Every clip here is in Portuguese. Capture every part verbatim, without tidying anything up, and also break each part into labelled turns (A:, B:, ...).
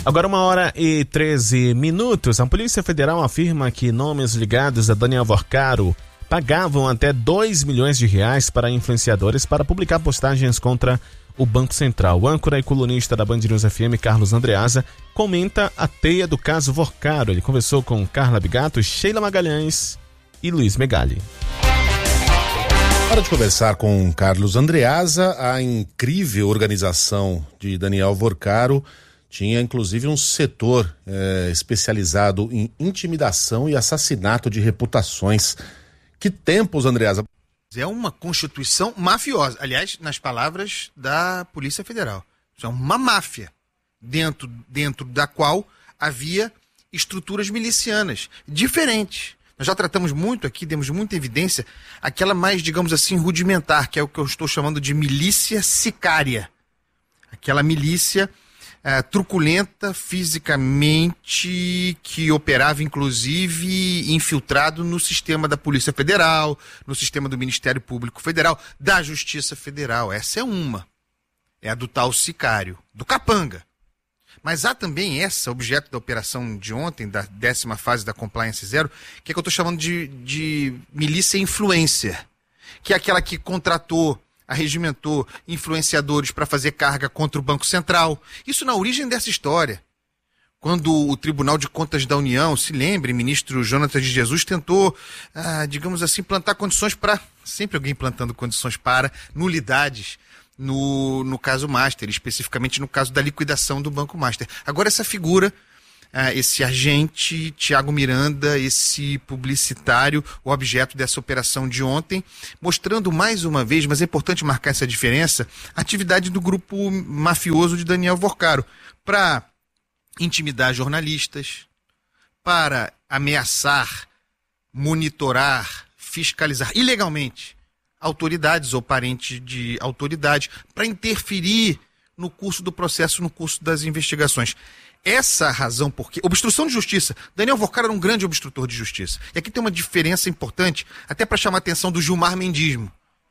A: Agora uma hora e treze minutos. A Polícia Federal afirma que nomes ligados a Daniel Vorcaro pagavam até dois milhões de reais para influenciadores para publicar postagens contra o Banco Central. O âncora e colunista da Band News F M, Carlos Andreasa, comenta a teia do caso Vorcaro. Ele conversou com Carla Bigato, Sheila Magalhães e Luiz Megali.
B: Hora de conversar com Carlos Andreasa. A incrível organização de Daniel Vorcaro tinha inclusive um setor é, especializado em intimidação e assassinato de reputações. Que tempos, Andreasa?
C: É uma constituição mafiosa. Aliás, nas palavras da Polícia Federal. Isso é uma máfia dentro, dentro da qual havia estruturas milicianas diferentes. Nós já tratamos muito aqui, demos muita evidência, aquela mais, digamos assim, rudimentar, que é o que eu estou chamando de milícia sicária. Aquela milícia é, truculenta fisicamente, que operava inclusive infiltrado no sistema da Polícia Federal, no sistema do Ministério Público Federal, da Justiça Federal. Essa é uma. É a do tal sicário, do capanga. Mas há também essa, objeto da operação de ontem, da décima fase da Compliance Zero, que é que eu estou chamando de, de milícia influencer, que é aquela que contratou, arregimentou influenciadores para fazer carga contra o Banco Central. Isso na origem dessa história. Quando o Tribunal de Contas da União, se lembre, o ministro Jonatas de Jesus tentou, ah, digamos assim, plantar condições para, sempre alguém plantando condições para, nulidades, No, no caso Master, especificamente no caso da liquidação do Banco Master. Agora essa figura, uh, esse agente, Thiago Miranda, esse publicitário, o objeto dessa operação de ontem, mostrando mais uma vez, mas é importante marcar essa diferença, a atividade do grupo mafioso de Daniel Vorcaro, para intimidar jornalistas, para ameaçar, monitorar, fiscalizar ilegalmente autoridades ou parentes de autoridade, para interferir no curso do processo, no curso das investigações. Essa razão porque... Obstrução de justiça. Daniel Vorcaro era um grande obstrutor de justiça. E aqui tem uma diferença importante, até para chamar a atenção do Gilmar Mendismo,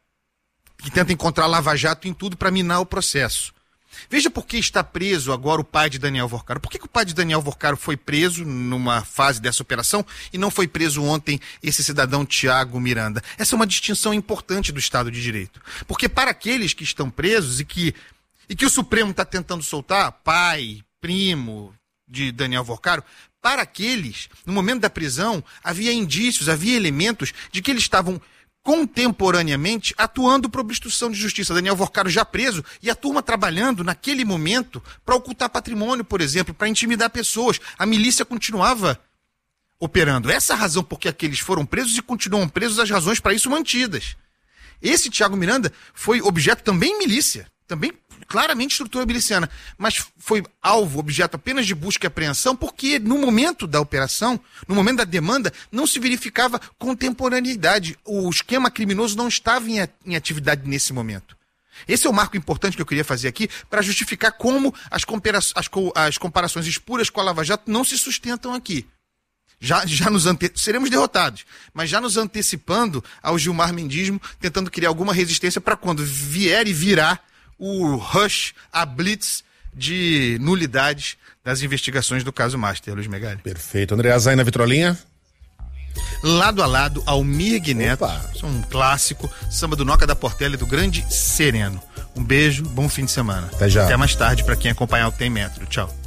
C: que tenta encontrar lava-jato em tudo para minar o processo. Veja por que está preso agora o pai de Daniel Vorcaro. Por que, que o pai de Daniel Vorcaro foi preso numa fase dessa operação e não foi preso ontem esse cidadão Thiago Miranda? Essa é uma distinção importante do Estado de Direito. Porque para aqueles que estão presos e que, e que o Supremo está tentando soltar, pai, primo de Daniel Vorcaro, para aqueles, no momento da prisão, havia indícios, havia elementos de que eles estavam contemporaneamente atuando por obstrução de justiça. Daniel Vorcaro já preso e a turma trabalhando naquele momento para ocultar patrimônio, por exemplo, para intimidar pessoas. A milícia continuava operando. Essa é a razão por que aqueles foram presos e continuam presos, as razões para isso mantidas. Esse Thiago Miranda foi objeto também milícia, também claramente estrutura miliciana, mas foi alvo, objeto apenas de busca e apreensão, porque no momento da operação, no momento da demanda, não se verificava contemporaneidade. O esquema criminoso não estava em, em atividade nesse momento. Esse é o marco importante que eu queria fazer aqui para justificar como as, compara- as, co- as comparações espuras com a Lava Jato não se sustentam aqui. Já, já nos ante... Seremos derrotados, mas já nos antecipando ao Gilmar Mendismo, tentando criar alguma resistência para quando vier e virá o rush, a blitz de nulidades das investigações do caso Master, Luiz Megali.
B: Perfeito. Andreasa, aí na vitrolinha?
C: Lado a lado, Almir Guineto, isso é um clássico, samba do Noca da Portela e do Grande Sereno. Um beijo, bom fim de semana.
B: Até já.
C: Até mais tarde para quem acompanhar o Tem Metro. Tchau.